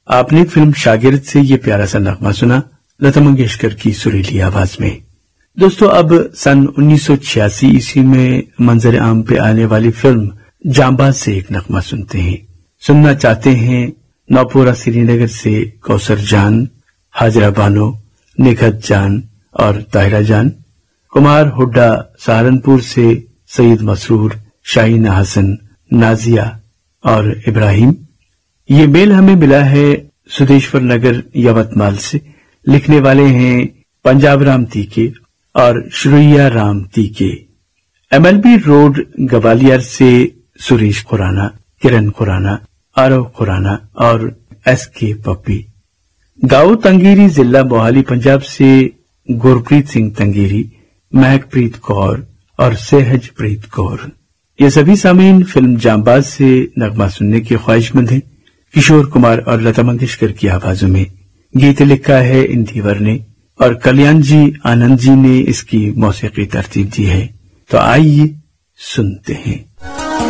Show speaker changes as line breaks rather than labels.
آپ نے فلم شاگرد سے یہ پیارا سا نغمہ سنا لتا منگیشکر کی سریلی آواز میں۔ دوستو اب سن 1986 عیسوی میں منظر عام پہ آنے والی فلم جانباز سے ایک نغمہ سنتے ہیں۔ سننا چاہتے ہیں نوپورہ سری نگر سے کوثر جان، حاجرہ بانو، نکھت جان اور طاہرہ جان، کمار ہڈا سہارنپور سے سعید مسرور، شاہین حسن، نازیہ اور ابراہیم۔ یہ میل ہمیں ملا ہے سدیشور نگر یوتمال سے، لکھنے والے ہیں پنجاب رام تیکے اور شرویا رام تیکے۔ MLB روڈ گوالیار سے سریش کھرانا، کرن کھرانا، آرو کھرانا اور SK پپی۔ گاؤں تنگیری، ضلع موہالی، پنجاب سے گورپریت سنگھ تنگیری، مہک پریت کور اور سہج پریت کور۔ یہ سبھی سامعین فلم جانباز سے نغمہ سننے کے خواہش مند ہیں۔ کشور کمار اور لتا منگیشکر کی آوازوں میں گیت لکھا ہے اندیور نے اور کلیان جی آنند جی نے اس کی موسیقی ترتیب دی ہے۔ تو آئیے سنتے ہیں۔